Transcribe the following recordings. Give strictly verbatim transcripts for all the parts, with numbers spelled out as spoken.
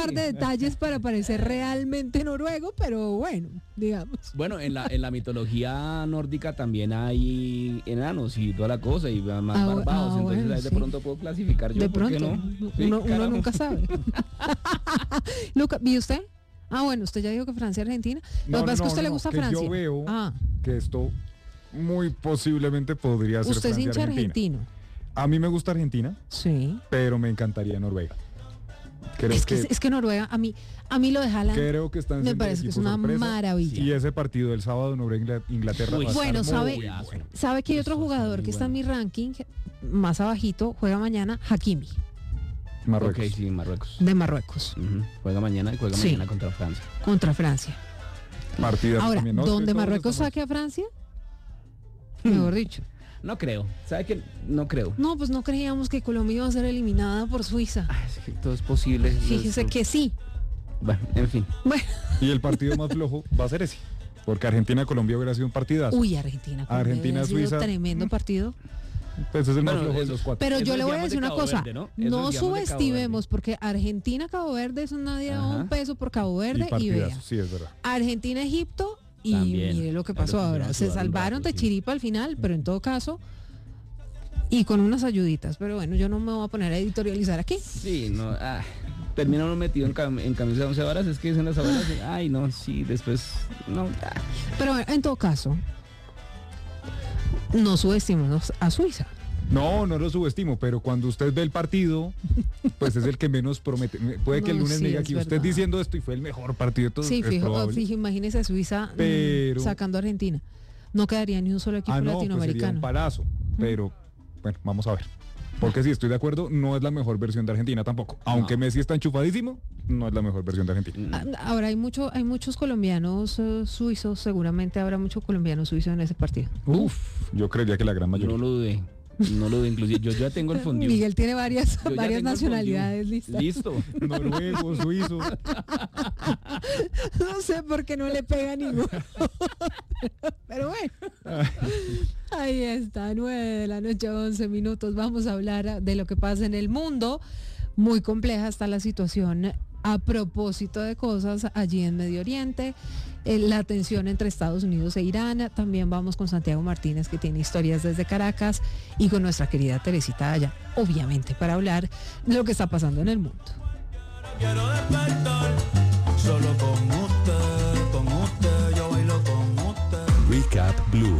par de detalles para parecer realmente noruego, pero bueno, digamos. Bueno, en la, en la mitología nórdica también hay enanos y toda la cosa, y más Ah, barbados, ah, entonces bueno, de sí. pronto puedo clasificar yo, De ¿por qué pronto, no? Sí, uno, uno carajo. nunca sabe. Luca, ¿y usted? Ah, bueno, usted ya dijo que Francia y Argentina. Lo que pasa es que a usted le gusta que Francia. Yo veo Ah, que esto muy posiblemente podría ser usted es Francia hincha Argentina. argentino. A mí me gusta Argentina, Sí. pero me encantaría Noruega. Creo Es que, que, es que Noruega, a mí, a mí lo de Haaland creo que están me siendo parece el que es equipo una sorpresa. maravilla. Y ese partido del sábado Noruega-Inglaterra Uy, va a estar Bueno, muy sabe, bueno. sabe que hay otro Eso está jugador muy que está en mi bueno. ranking, más abajito, juega mañana, Hakimi, Marruecos. Ok, sí, Marruecos. de Marruecos, Ujú. Juega mañana y juega Sí. mañana contra Francia. contra Francia. Partidas Ahora, también, ¿no? Es que ¿dónde todos Marruecos estamos- saque a Francia? Mejor dicho. No creo, ¿sabe qué? No creo. No, pues no creíamos que Colombia iba a ser eliminada por Suiza. Ay, es que todo es posible. Fíjese No, que sí. Bueno, en fin. Bueno, Y el partido más flojo va a ser ese. Porque Argentina-Colombia hubiera sido un partidazo. uy, Argentina. Colombia Argentina, había sido Suiza. tremendo partido. Pues es el más Bueno, flojo de eso- los cuatro. Pero Eso yo le voy a decíamos decir de una Cabo cosa, Verde, ¿no? Eso no decíamos de Cabo subestimemos, Verde. porque Argentina-Cabo Verde eso nadie da Ajá. un peso por Cabo Y Verde y, partidazo, vea. sí, es verdad. Argentina-Egipto y También. mire lo que Claro, pasó pusieron ahora. a Se sudar un salvaron rato, de sí. chiripa al final, pero en todo caso, y con unas ayuditas. Pero bueno, yo no me voy a poner a editorializar aquí. Sí, no, ah, termina uno metido en, cam- en camisa de once varas, es que dicen las abuelas, ay, no, sí, después, no, ah. Pero bueno, en todo caso, no subestimemos a Suiza. No, no lo subestimo, pero cuando usted ve el partido, pues es el que menos promete. Puede que el No, lunes sí, me diga es aquí, usted verdad. diciendo esto y fue el mejor partido de todos. Sí, es fijo, probable. fijo, imagínese a Suiza mm, Pero- sacando a Argentina. No quedaría ni un solo equipo Ah, no, pues sería latinoamericano. un palazo. Pero, bueno, vamos a ver. Porque sí, estoy de acuerdo, no es la mejor versión de Argentina tampoco. Aunque Messi está enchufadísimo, no es la mejor versión de Argentina. Ah, Ahora hay mucho, hay muchos colombianos eh, suizos, seguramente habrá muchos colombianos suizos en ese partido. Uf, yo creería que la gran mayoría. No lo dudé, no lo dudé, inclusive yo ya tengo el fondue. Miguel tiene varias, Yo ya varias tengo el nacionalidades fondue. listas. Listo. Noruego, suizo. No sé por qué no le pega ninguno. Pero bueno. Ahí está, nueve de la noche, once minutos. Vamos a hablar de lo que pasa en el mundo. Muy compleja está la situación a propósito de cosas allí en Medio Oriente. Eh, la tensión entre Estados Unidos e Irán. También vamos con Santiago Martínez, que tiene historias desde Caracas, y con nuestra querida Teresita allá, obviamente, para hablar de lo que está pasando en el mundo. Quiero despertar solo con usted, con usted, yo bailo con usted. Recap Blue.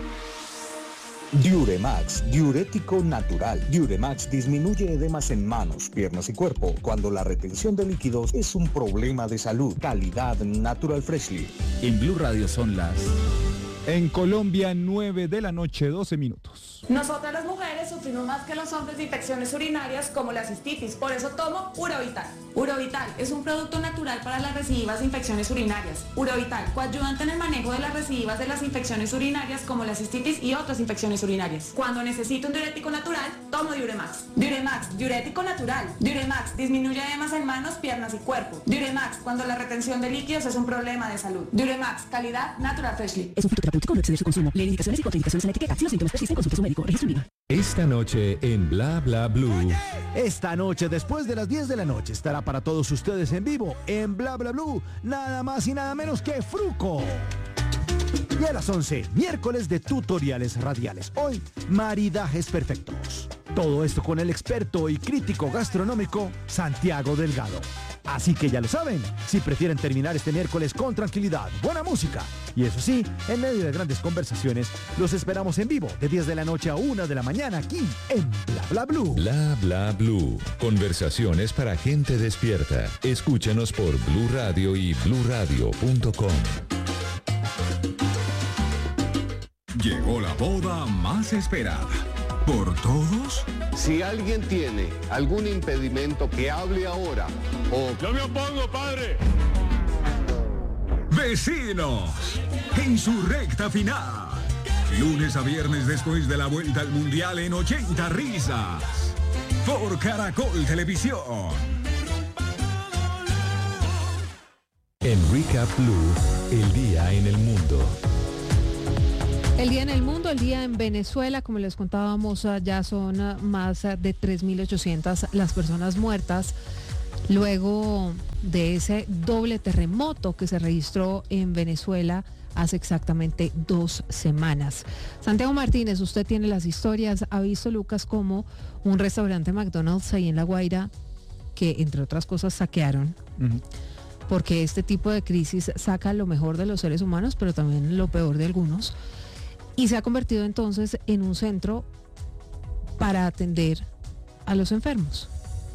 Diuremax, diurético natural. Diuremax disminuye edemas en manos, piernas y cuerpo cuando la retención de líquidos es un problema de salud. Calidad Natural Freshly. En Blue Radio son las... En Colombia, nueve de la noche, doce minutos. Nosotras las mujeres sufrimos más que los hombres de infecciones urinarias como la cistitis, por eso tomo Urovital. Urovital es un producto natural para las recidivas de infecciones urinarias. Urovital, coadyuvante en el manejo de las recidivas de las infecciones urinarias como la cistitis y otras infecciones urinarias. Cuando necesito un diurético natural, tomo Diuremax. Diuremax, diurético natural. Diuremax, disminuye edemas en manos, piernas y cuerpo. Diuremax, cuando la retención de líquidos es un problema de salud. Diuremax, calidad Natural Freshly. Es un fruto terapéutico, no exceder su consumo. Lee indicaciones y contraindicaciones en la etiqueta. Si los síntomas persisten, consulte a su médico. Registro IVA. Esta noche en Bla Bla Blue. Esta noche, después de las diez de la noche, estará para todos ustedes en vivo, en Bla Bla Blue, nada más y nada menos que Fruco. Y a las once, miércoles de tutoriales radiales. Hoy, maridajes perfectos. Todo esto con el experto y crítico gastronómico Santiago Delgado. Así que ya lo saben, si prefieren terminar este miércoles con tranquilidad, buena música, y eso sí, en medio de grandes conversaciones, los esperamos en vivo de diez de la noche a una de la mañana aquí en Bla Bla Blue. Bla Bla Blue. Conversaciones para gente despierta. Escúchanos por Blue Radio y blue radio punto com. Llegó la boda más esperada. ¿Por todos? Si alguien tiene algún impedimento, que hable ahora. O ¡yo me opongo, padre! Vecinos, en su recta final. Lunes a viernes después de la vuelta al Mundial en ochenta risas. Por Caracol Televisión. En Recap Blue, el día en el mundo. El día en el mundo, el día en Venezuela, como les contábamos, ya son más de tres mil ochocientas las personas muertas luego de ese doble terremoto que se registró en Venezuela hace exactamente dos semanas. Santiago Martínez, usted tiene las historias. Ha visto, Lucas, como un restaurante McDonald's ahí en La Guaira, que entre otras cosas saquearon, uh-huh. porque este tipo de crisis saca lo mejor de los seres humanos, pero también lo peor de algunos, y se ha convertido entonces en un centro para atender a los enfermos.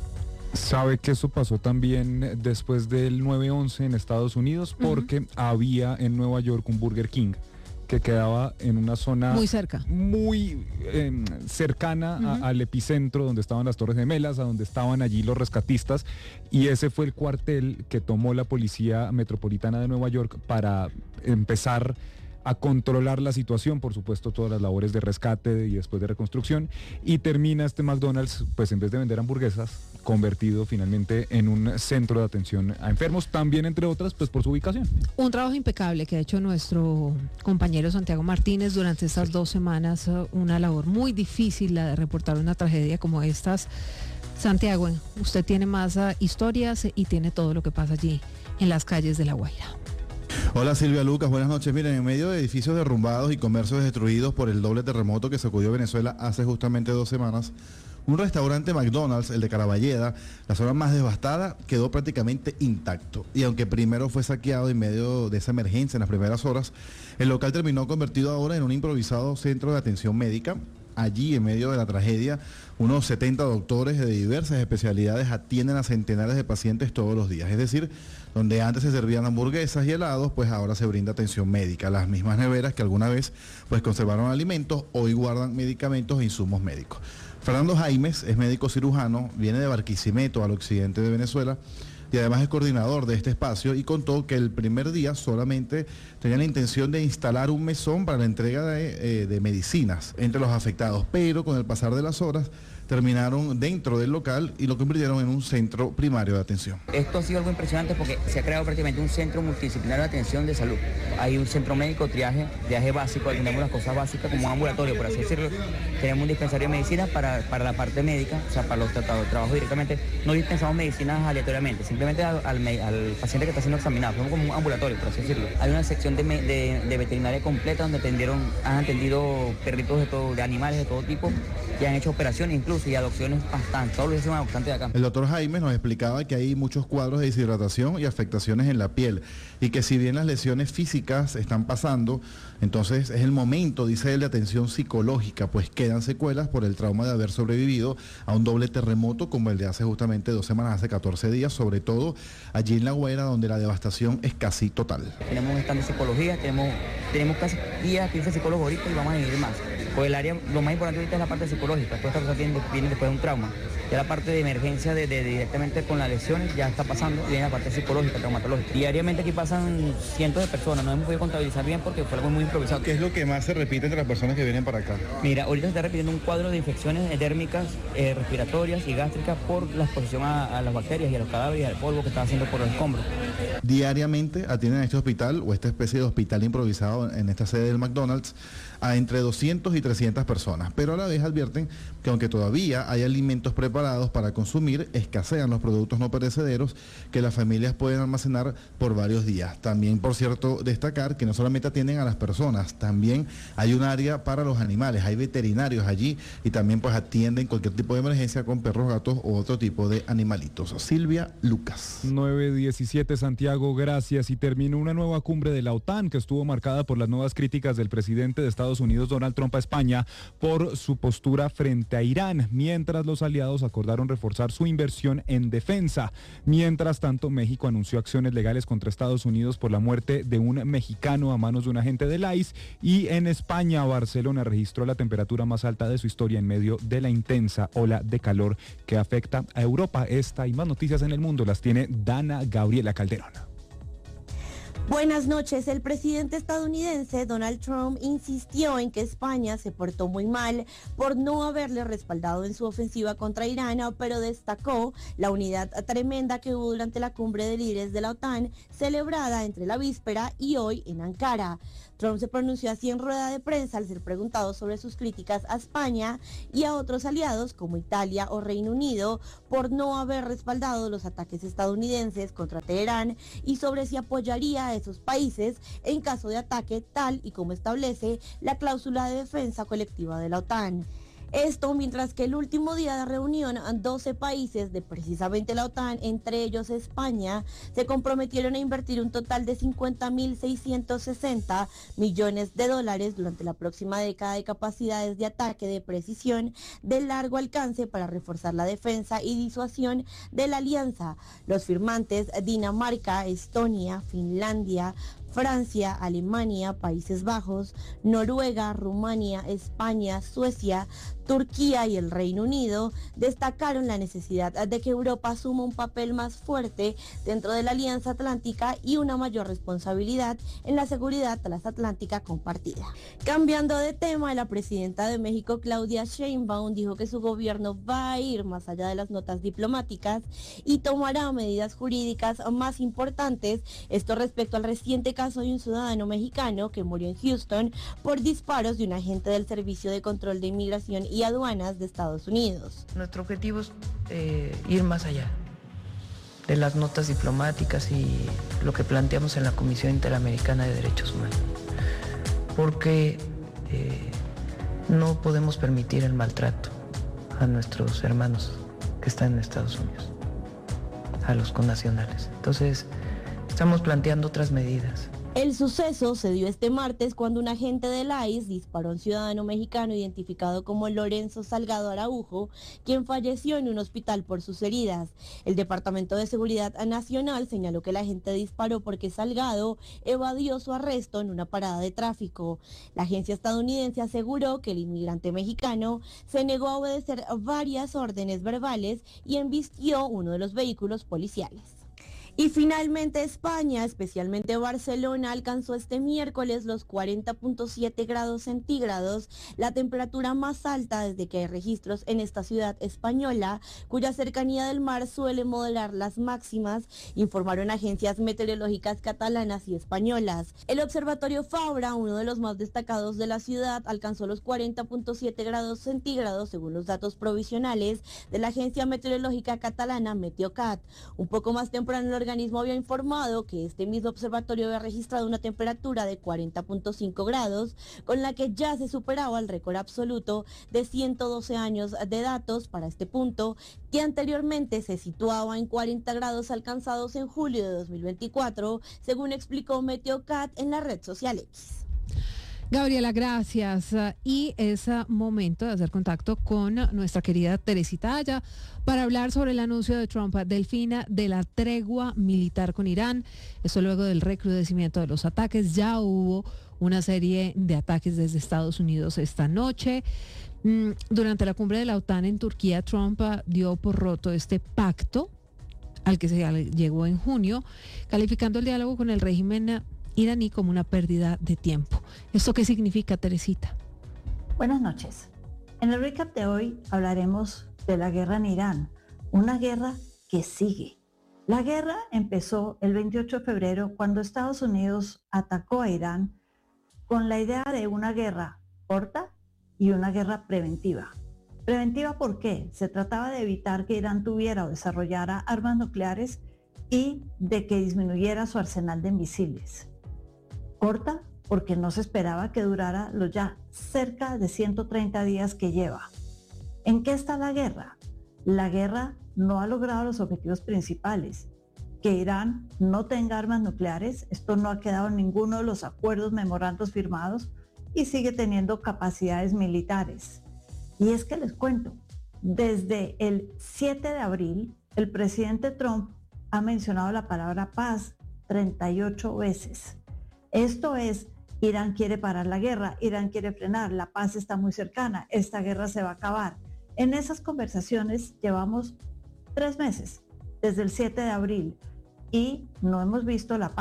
Sabe que eso pasó también después del nueve once en Estados Unidos, porque uh-huh. había en Nueva York un Burger King que quedaba en una zona muy cerca, muy eh, cercana uh-huh. a, al epicentro donde estaban las Torres Gemelas, a donde estaban allí los rescatistas, y ese fue el cuartel que tomó la Policía Metropolitana de Nueva York para empezar a controlar la situación, por supuesto todas las labores de rescate y después de reconstrucción, y termina este McDonald's, pues en vez de vender hamburguesas, convertido finalmente en un centro de atención a enfermos, también entre otras, pues por su ubicación. Un trabajo impecable que ha hecho nuestro compañero Santiago Martínez durante estas sí. dos semanas, una labor muy difícil la de reportar una tragedia como estas. Santiago, usted tiene más uh, historias y tiene todo lo que pasa allí en las calles de La Guaira. Hola Silvia, Lucas, buenas noches. Miren, en medio de edificios derrumbados y comercios destruidos por el doble terremoto que sacudió Venezuela hace justamente dos semanas, un restaurante McDonald's, el de Caraballeda, la zona más devastada, quedó prácticamente intacto. Y aunque primero fue saqueado en medio de esa emergencia en las primeras horas, el local terminó convertido ahora en un improvisado centro de atención médica. Allí, en medio de la tragedia, unos setenta doctores de diversas especialidades atienden a centenares de pacientes todos los días. Es decir, donde antes se servían hamburguesas y helados, pues ahora se brinda atención médica. Las mismas neveras que alguna vez pues conservaron alimentos, hoy guardan medicamentos e insumos médicos. Fernando Jaimes es médico cirujano, viene de Barquisimeto, al occidente de Venezuela, y además es coordinador de este espacio, y contó que el primer día solamente tenían la intención de instalar un mesón para la entrega de, eh, de medicinas entre los afectados, pero con el pasar de las horas terminaron dentro del local y lo convirtieron en un centro primario de atención. Esto ha sido algo impresionante porque se ha creado prácticamente un centro multidisciplinario de atención de salud. Hay un centro médico, triaje, triaje básico, atendemos las cosas básicas como un ambulatorio, por así decirlo. Tenemos un dispensario de medicina para, para la parte médica, o sea, para los tratados de trabajo directamente. No dispensamos medicinas aleatoriamente, simplemente al, al, al paciente que está siendo examinado. Somos como un ambulatorio, por así decirlo. Hay una sección de, de, de veterinaria completa donde atendieron, han atendido perritos de, todo, de animales de todo tipo y han hecho operaciones incluso y adopciones bastante, todos los días bastante de acá. El doctor Jaime nos explicaba que hay muchos cuadros de deshidratación y afectaciones en la piel y que si bien las lesiones físicas están pasando, entonces es el momento, dice él, de atención psicológica, pues quedan secuelas por el trauma de haber sobrevivido a un doble terremoto como el de hace justamente dos semanas, hace catorce días, sobre todo allí en La Guaira, donde la devastación es casi total. Tenemos un stand de psicología, tenemos, tenemos casi diez, quince psicólogos ahorita y vamos a ir más. Pues el área, lo más importante ahorita es la parte psicológica, todas estas cosas vienen, vienen después de un trauma. Ya la parte de emergencia de, de, de directamente con las lesiones ya está pasando y viene la parte psicológica, traumatológica. Diariamente aquí pasan cientos de personas, no hemos podido contabilizar bien porque fue algo muy improvisado. ¿Qué es lo que más se repite entre las personas que vienen para acá? Mira, ahorita se está repitiendo un cuadro de infecciones dérmicas, eh, respiratorias y gástricas por la exposición a, a las bacterias y a los cadáveres y al polvo que está haciendo por los escombros. Diariamente atienden a este hospital o esta especie de hospital improvisado en esta sede del McDonald's a entre doscientas y trescientas personas, pero a la vez advierten que aunque todavía hay alimentos preparados para consumir, escasean los productos no perecederos que las familias pueden almacenar por varios días. También, por cierto, destacar que no solamente atienden a las personas, también hay un área para los animales, hay veterinarios allí y también pues atienden cualquier tipo de emergencia con perros, gatos o otro tipo de animalitos. Silvia, Lucas. nueve diecisiete, Santiago, gracias. Y terminó una nueva cumbre de la OTAN que estuvo marcada por las nuevas críticas del presidente de Estados Unidos, Donald Trump, a España por su postura frente a Irán, mientras los aliados acordaron reforzar su inversión en defensa. Mientras tanto, México anunció acciones legales contra Estados Unidos por la muerte de un mexicano a manos de un agente del I C E, y en España, Barcelona registró la temperatura más alta de su historia en medio de la intensa ola de calor que afecta a Europa. Esta y más noticias en el mundo las tiene Dana Gabriela Calderón. Buenas noches. El presidente estadounidense Donald Trump insistió en que España se portó muy mal por no haberle respaldado en su ofensiva contra Irán, pero destacó la unidad tremenda que hubo durante la cumbre de líderes de la OTAN celebrada entre la víspera y hoy en Ankara. Trump se pronunció así en rueda de prensa al ser preguntado sobre sus críticas a España y a otros aliados como Italia o Reino Unido por no haber respaldado los ataques estadounidenses contra Teherán y sobre si apoyaría a esos países en caso de ataque, tal y como establece la cláusula de defensa colectiva de la OTAN. Esto mientras que el último día de reunión, doce países de precisamente la OTAN, entre ellos España, se comprometieron a invertir un total de cincuenta mil seiscientos sesenta millones de dólares durante la próxima década de capacidades de ataque de precisión de largo alcance para reforzar la defensa y disuasión de la alianza. Los firmantes Dinamarca, Estonia, Finlandia, Francia, Alemania, Países Bajos, Noruega, Rumania, España, Suecia, Turquía y el Reino Unido destacaron la necesidad de que Europa asuma un papel más fuerte dentro de la Alianza Atlántica y una mayor responsabilidad en la seguridad transatlántica compartida. Cambiando de tema, la presidenta de México, Claudia Sheinbaum, dijo que su gobierno va a ir más allá de las notas diplomáticas y tomará medidas jurídicas más importantes, esto respecto al reciente caso de un ciudadano mexicano que murió en Houston por disparos de un agente del Servicio de Control de Inmigración y Aduanas de Estados Unidos. Nuestro objetivo es eh, ir más allá de las notas diplomáticas y lo que planteamos en la Comisión Interamericana de Derechos Humanos, porque eh, no podemos permitir el maltrato a nuestros hermanos que están en Estados Unidos, a los connacionales. Entonces, estamos planteando otras medidas. El suceso se dio este martes cuando un agente del I C E disparó a un ciudadano mexicano identificado como Lorenzo Salgado Araujo, quien falleció en un hospital por sus heridas. El Departamento de Seguridad Nacional señaló que el agente disparó porque Salgado evadió su arresto en una parada de tráfico. La agencia estadounidense aseguró que el inmigrante mexicano se negó a obedecer varias órdenes verbales y embistió uno de los vehículos policiales. Y finalmente España, especialmente Barcelona, alcanzó este miércoles los cuarenta punto siete grados centígrados, la temperatura más alta desde que hay registros en esta ciudad española, cuya cercanía del mar suele modelar las máximas, informaron agencias meteorológicas catalanas y españolas. El observatorio Fabra, uno de los más destacados de la ciudad, alcanzó los cuarenta punto siete grados centígrados según los datos provisionales de la agencia meteorológica catalana Meteocat. Un poco más temprano el organismo había informado que este mismo observatorio había registrado una temperatura de cuarenta punto cinco grados, con la que ya se superaba el récord absoluto de ciento doce años de datos para este punto, que anteriormente se situaba en cuarenta grados alcanzados en julio de dos mil veinticuatro, según explicó Meteocat en la red social X. Gabriela, gracias. Y es momento de hacer contacto con nuestra querida Teresita Aya para hablar sobre el anuncio de Trump del fin de la tregua militar con Irán. Eso luego del recrudecimiento de los ataques. Ya hubo una serie de ataques desde Estados Unidos esta noche. Durante la cumbre de la OTAN en Turquía, Trump dio por roto este pacto al que se llegó en junio, calificando el diálogo con el régimen iraní como una pérdida de tiempo. ¿Esto qué significa, Teresita? Buenas noches. En el recap de hoy hablaremos de la guerra en Irán, una guerra que sigue. La guerra empezó el veintiocho de febrero cuando Estados Unidos atacó a Irán con la idea de una guerra corta y una guerra preventiva. ¿Preventiva por qué? Se trataba de evitar que Irán tuviera o desarrollara armas nucleares y de que disminuyera su arsenal de misiles. Corta porque no se esperaba que durara los ya cerca de ciento treinta días que lleva. ¿En qué está la guerra? La guerra no ha logrado los objetivos principales. Que Irán no tenga armas nucleares, esto no ha quedado en ninguno de los acuerdos memorandos firmados y sigue teniendo capacidades militares. Y es que les cuento, desde el siete de abril, el presidente Trump ha mencionado la palabra paz treinta y ocho veces. Esto es, Irán quiere parar la guerra, Irán quiere frenar, la paz está muy cercana, esta guerra se va a acabar. En esas conversaciones llevamos tres meses, desde el siete de abril, y no hemos visto la paz.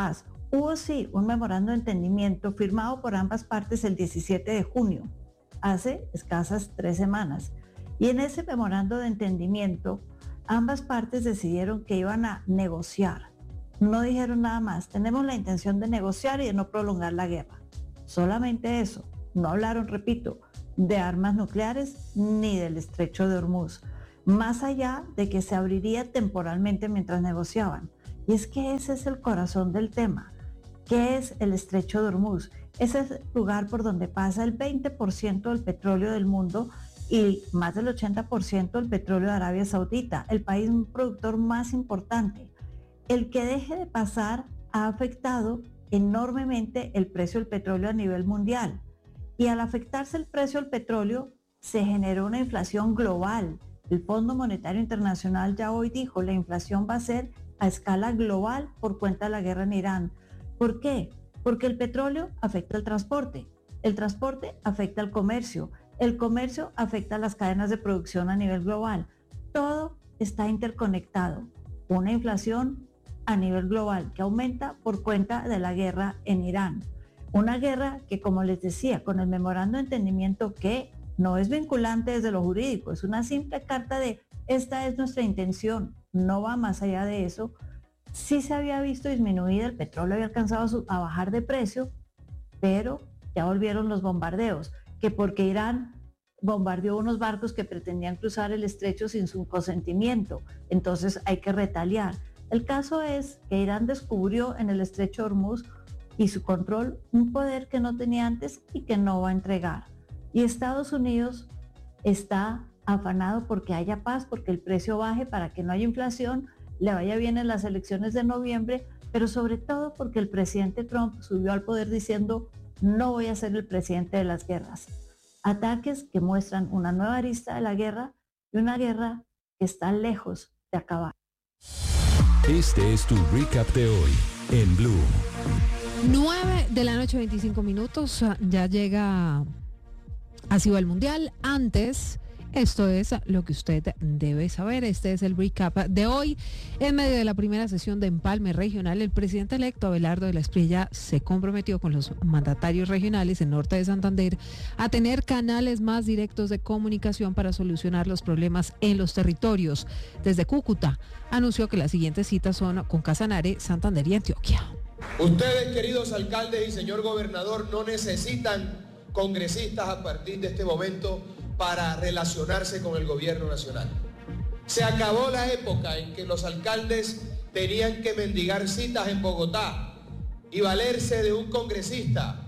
Hubo sí un memorando de entendimiento firmado por ambas partes el diecisiete de junio, hace escasas tres semanas. Y en ese memorando de entendimiento, ambas partes decidieron que iban a negociar. No dijeron nada más, tenemos la intención de negociar y de no prolongar la guerra. Solamente eso. No hablaron, repito, de armas nucleares ni del estrecho de Hormuz, más allá de que se abriría temporalmente mientras negociaban. Y es que ese es el corazón del tema. ¿Qué es el estrecho de Hormuz? Ese es el lugar por donde pasa el veinte por ciento del petróleo del mundo y más del ochenta por ciento del petróleo de Arabia Saudita, el país productor más importante. El que deje de pasar ha afectado enormemente el precio del petróleo a nivel mundial. Y al afectarse el precio del petróleo, se generó una inflación global. El Fondo Monetario Internacional ya hoy dijo, la inflación va a ser a escala global por cuenta de la guerra en Irán. ¿Por qué? Porque el petróleo afecta al transporte, el transporte afecta al comercio, el comercio afecta a las cadenas de producción a nivel global. Todo está interconectado. Una inflación a nivel global que aumenta por cuenta de la guerra en Irán. Una guerra que, como les decía, con el memorando de entendimiento que no es vinculante desde lo jurídico, es una simple carta de esta es nuestra intención, no va más allá de eso. Sí se había visto disminuida, el petróleo había alcanzado a, su, a bajar de precio, pero ya volvieron los bombardeos, que porque Irán bombardeó unos barcos que pretendían cruzar el estrecho sin su consentimiento, entonces hay que retaliar. El caso es que Irán descubrió en el estrecho de Hormuz y su control un poder que no tenía antes y que no va a entregar. Y Estados Unidos está afanado porque haya paz, porque el precio baje, para que no haya inflación, le vaya bien en las elecciones de noviembre, pero sobre todo porque el presidente Trump subió al poder diciendo no voy a ser el presidente de las guerras. Ataques que muestran una nueva arista de la guerra y una guerra que está lejos de acabar. Este es tu recap de hoy en Blue. nueve de la noche, veinticinco minutos, ya llega así va el Mundial. Antes, esto es lo que usted debe saber. Este es el recap de hoy. En medio de la primera sesión de empalme regional, el presidente electo Abelardo de la Espriella se comprometió con los mandatarios regionales en norte de Santander a tener canales más directos de comunicación para solucionar los problemas en los territorios. Desde Cúcuta, anunció que las siguientes citas son con Casanare, Santander y Antioquia. Ustedes, queridos alcaldes y señor gobernador, no necesitan congresistas a partir de este momento para relacionarse con el gobierno nacional. Se acabó la época en que los alcaldes tenían que mendigar citas en Bogotá y valerse de un congresista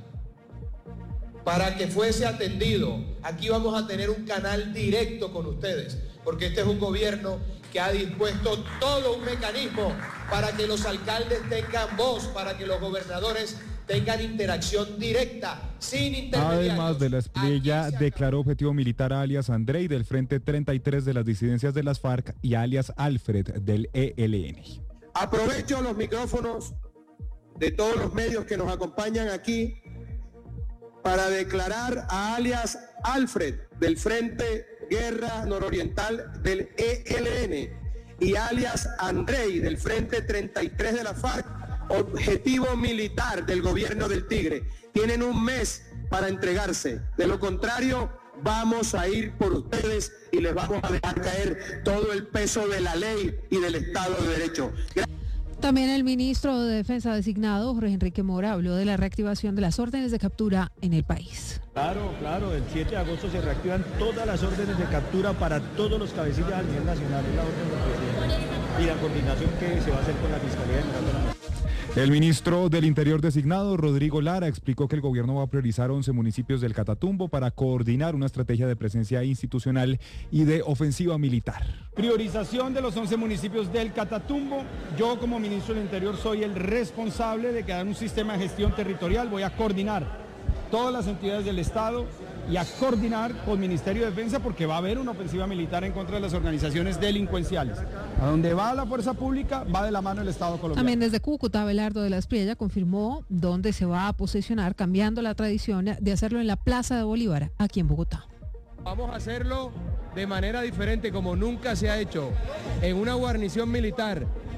para que fuese atendido. Aquí vamos a tener un canal directo con ustedes, porque este es un gobierno que ha dispuesto todo un mecanismo para que los alcaldes tengan voz, para que los gobernadores tengan interacción directa, sin intermediarios. Además de la Espriella, declaró objetivo militar a alias Andrei del Frente treinta y tres de las disidencias de las FARC y alias Alfred del E L N. Aprovecho los micrófonos de todos los medios que nos acompañan aquí para declarar a alias Alfred del Frente Guerra Nororiental del E L N y alias Andrei del Frente treinta y tres de la FARC objetivo militar del gobierno del Tigre. Tienen un mes para entregarse. De lo contrario, vamos a ir por ustedes y les vamos a dejar caer todo el peso de la ley y del Estado de Derecho. Gracias. También el ministro de Defensa designado, Jorge Enrique Mora, habló de la reactivación de las órdenes de captura en el país. Claro, claro, el siete de agosto se reactivan todas las órdenes de captura para todos los cabecillas a nivel nacional. Es la orden del presidente y la coordinación que se va a hacer con la Fiscalía General de la Nación. El ministro del Interior designado, Rodrigo Lara, explicó que el gobierno va a priorizar once municipios del Catatumbo para coordinar una estrategia de presencia institucional y de ofensiva militar. Priorización de los once municipios del Catatumbo. Yo como ministro del Interior soy el responsable de crear un sistema de gestión territorial. Voy a coordinar todas las entidades del Estado y a coordinar con el Ministerio de Defensa porque va a haber una ofensiva militar en contra de las organizaciones delincuenciales. A donde va la fuerza pública, va de la mano el Estado colombiano. También desde Cúcuta, Abelardo de la Espriella confirmó dónde se va a posicionar, cambiando la tradición de hacerlo en la Plaza de Bolívar, aquí en Bogotá. Vamos a hacerlo de manera diferente, como nunca se ha hecho, en una guarnición militar,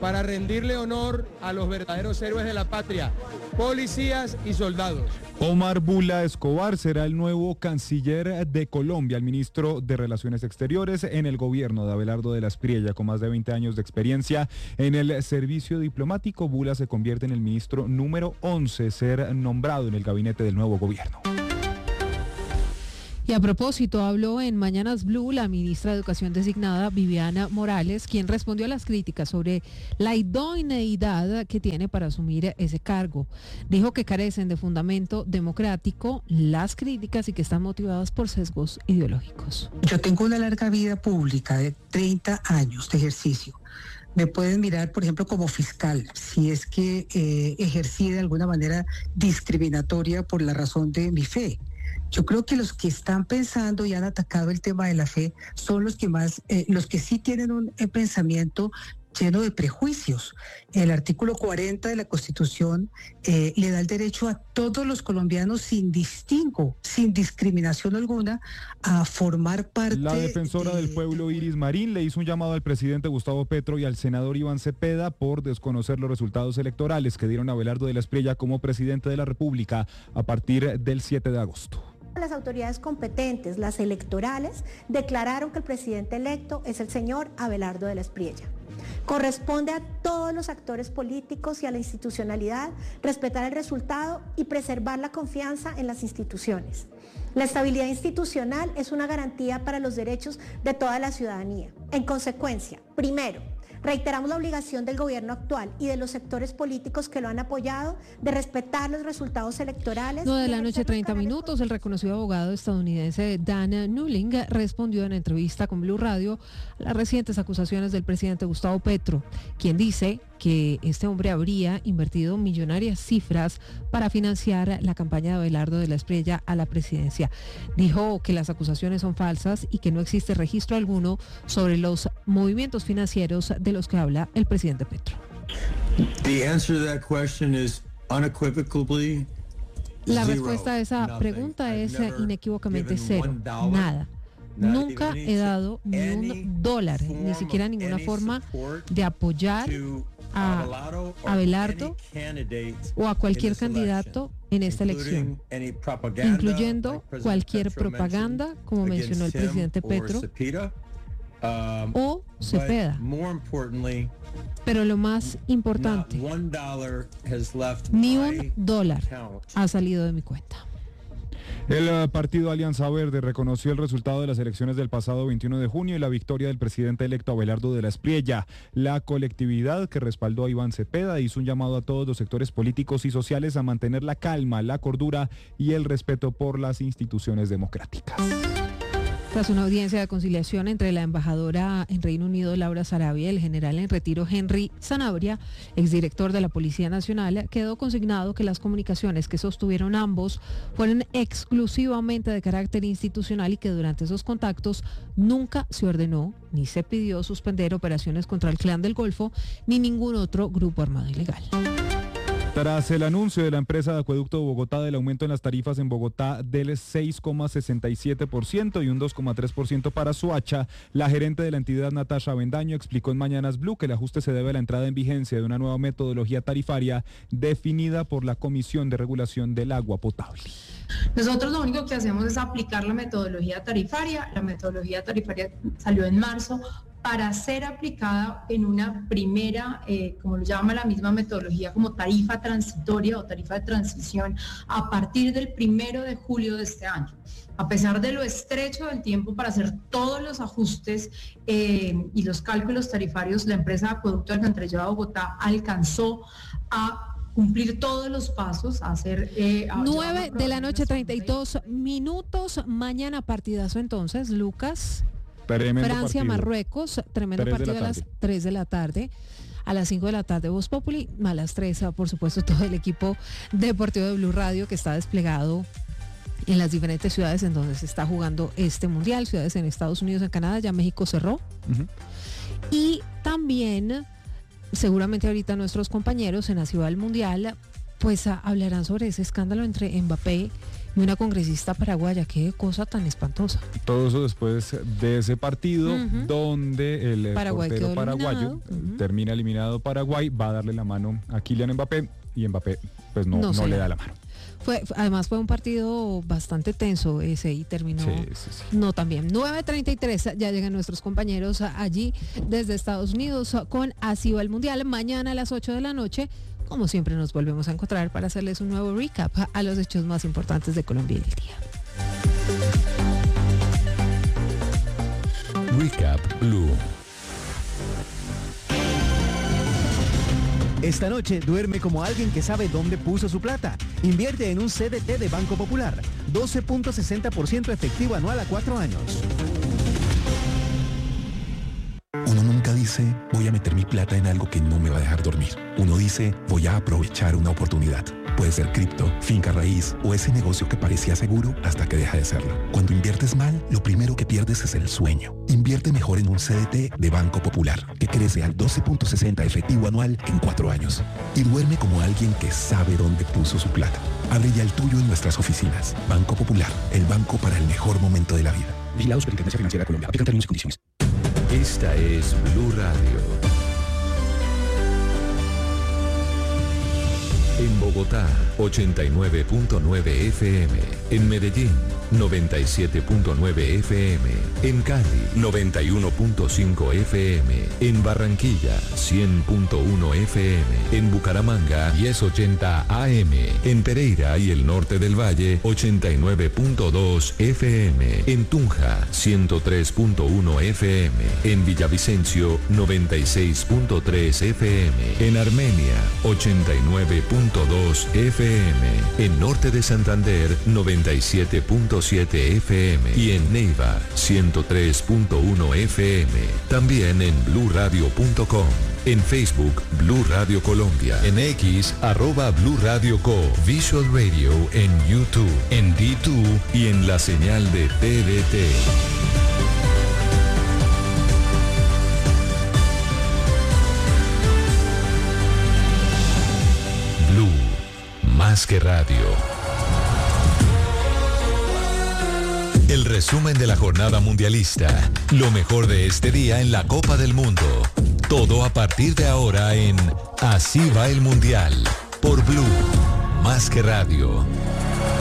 para rendirle honor a los verdaderos héroes de la patria, policías y soldados. Omar Bula Escobar será el nuevo canciller de Colombia, el ministro de Relaciones Exteriores en el gobierno de Abelardo de la Espriella. Con más de veinte años de experiencia en el servicio diplomático, Bula se convierte en el ministro número once ser nombrado en el gabinete del nuevo gobierno. Y a propósito, habló en Mañanas Blue la ministra de Educación designada, Viviana Morales, quien respondió a las críticas sobre la idoneidad que tiene para asumir ese cargo. Dijo que carecen de fundamento democrático las críticas y que están motivadas por sesgos ideológicos. Yo tengo una larga vida pública de treinta años de ejercicio. Me pueden mirar, por ejemplo, como fiscal, si es que eh, ejercí de alguna manera discriminatoria por la razón de mi fe. Yo creo que los que están pensando y han atacado el tema de la fe son los que más, eh, los que sí tienen un eh, pensamiento lleno de prejuicios. El artículo cuarenta de la Constitución eh, le da el derecho a todos los colombianos sin distingo, sin discriminación alguna, a formar parte... La defensora de... del pueblo Iris Marín le hizo un llamado al presidente Gustavo Petro y al senador Iván Cepeda por desconocer los resultados electorales que dieron a Abelardo de la Espriella como presidente de la República a partir del siete de agosto. Las autoridades competentes, las electorales, declararon que el presidente electo es el señor Abelardo de la Espriella. Corresponde a todos los actores políticos y a la institucionalidad respetar el resultado y preservar la confianza en las instituciones. La estabilidad institucional es una garantía para los derechos de toda la ciudadanía. En consecuencia, primero, reiteramos la obligación del gobierno actual y de los sectores políticos que lo han apoyado de respetar los resultados electorales. nueve de la noche, treinta minutos. El reconocido abogado estadounidense Dan Newling respondió en entrevista con Blue Radio a las recientes acusaciones del presidente Gustavo Petro, quien dice que este hombre habría invertido millonarias cifras para financiar la campaña de Abelardo de la Espriella a la presidencia. Dijo que las acusaciones son falsas y que no existe registro alguno sobre los movimientos financieros de los que habla el presidente Petro. The answer to that question is unequivocally La zero, respuesta a esa nothing. pregunta es I've never inequívocamente given cero, one dollar, nada. not Nunca even he dado ni any un dólar, ni siquiera form of ninguna any forma support de apoyar to a Abelardo or Abelardo any candidate o a cualquier in this candidato en esta including elección, any propaganda, incluyendo like President cualquier Petro propaganda, mentioned, como mencionó el against him presidente or Petro, Cepeda. Um, o Cepeda. but more importantly, Pero lo más importante, not one dollar has left ni my un dólar account. ha salido de mi cuenta. El uh, partido Alianza Verde reconoció el resultado de las elecciones del pasado veintiuno de junio y la victoria del presidente electo Abelardo de la Espriella. La colectividad que respaldó a Iván Cepeda hizo un llamado a todos los sectores políticos y sociales a mantener la calma, la cordura y el respeto por las instituciones democráticas. Tras una audiencia de conciliación entre la embajadora en Reino Unido, Laura Sarabia, y el general en retiro, Henry Sanabria, exdirector de la Policía Nacional, quedó consignado que las comunicaciones que sostuvieron ambos fueron exclusivamente de carácter institucional y que durante esos contactos nunca se ordenó ni se pidió suspender operaciones contra el Clan del Golfo ni ningún otro grupo armado ilegal. Tras el anuncio de la empresa de Acueducto de Bogotá del aumento en las tarifas en Bogotá del seis coma sesenta y siete por ciento y un dos coma tres por ciento para Soacha, la gerente de la entidad, Natasha Avendaño, explicó en Mañanas Blue que el ajuste se debe a la entrada en vigencia de una nueva metodología tarifaria definida por la Comisión de Regulación del Agua Potable. Nosotros lo único que hacemos es aplicar la metodología tarifaria. La metodología tarifaria salió en marzo para ser aplicada en una primera, eh, como lo llama la misma metodología, como tarifa transitoria o tarifa de transición a partir del primero de julio de este año. A pesar de lo estrecho del tiempo para hacer todos los ajustes eh, y los cálculos tarifarios, la empresa de Acueducto Alcantarillado de Bogotá alcanzó a cumplir todos los pasos, a hacer... Eh, a nueve de la noche, treinta y dos minutos. Mañana partidazo entonces, Lucas. Francia, Marruecos, tremendo partido a las tres de la tarde. A las cinco de la tarde Voz Populi, a las tres, por supuesto, todo el equipo deportivo de Blue Radio que está desplegado en las diferentes ciudades en donde se está jugando este mundial, ciudades en Estados Unidos, en Canadá, ya México cerró. Uh-huh. Y también, seguramente ahorita nuestros compañeros en la ciudad del mundial pues a, hablarán sobre ese escándalo entre Mbappé y una congresista paraguaya. Qué cosa tan espantosa. Todo eso después de ese partido, uh-huh, donde el Paraguay portero paraguayo uh-huh. termina eliminado Paraguay, va a darle la mano a Kylian Mbappé y Mbappé pues no, no, no le da la mano. Fue, además fue un partido bastante tenso ese y terminó sí, sí, sí. no tan bien. nueve treinta y tres, ya llegan nuestros compañeros allí desde Estados Unidos con Así va el Mundial. Mañana a las ocho de la noche, como siempre, nos volvemos a encontrar para hacerles un nuevo recap a los hechos más importantes de Colombia en el día. Recap Blue. Esta noche duerme como alguien que sabe dónde puso su plata. Invierte en un C D T de Banco Popular. doce punto sesenta por ciento efectivo anual a cuatro años. Uno nunca dice, voy a meter mi plata en algo que no me va a dejar dormir. Uno dice, voy a aprovechar una oportunidad. Puede ser cripto, finca raíz o ese negocio que parecía seguro hasta que deja de serlo. Cuando inviertes mal, lo primero que pierdes es el sueño. Invierte mejor en un C D T de Banco Popular, que crece al doce punto sesenta efectivo anual en cuatro años. Y duerme como alguien que sabe dónde puso su plata. Abre ya el tuyo en nuestras oficinas. Banco Popular, el banco para el mejor momento de la vida. Vigilado Superintendencia Financiera de Colombia. Aplican términos y condiciones. Esta es Blue Radio. En Bogotá, ochenta y nueve punto nueve F M. En Medellín, noventa y siete punto nueve F M. En Cali, noventa y uno punto cinco F M. En Barranquilla, cien punto uno F M. En Bucaramanga, diez ochenta A M. En Pereira y el norte del Valle, ochenta y nueve punto dos F M. En Tunja, ciento tres punto uno F M. En Villavicencio, noventa y seis punto tres F M. En Armenia, ochenta y nueve punto dos F M. En Norte de Santander, noventa y siete punto siete F M. Y en Neiva, ciento tres punto uno F M. También en blue radio punto com. En Facebook, Blue Radio Colombia. En X, arroba Blue Radio Co. Visual Radio en YouTube, en D dos y en la señal de T V T. Blue, más que radio. El resumen de la jornada mundialista. Lo mejor de este día en la Copa del Mundo. Todo a partir de ahora en Así va el Mundial. Por Blue, más que radio.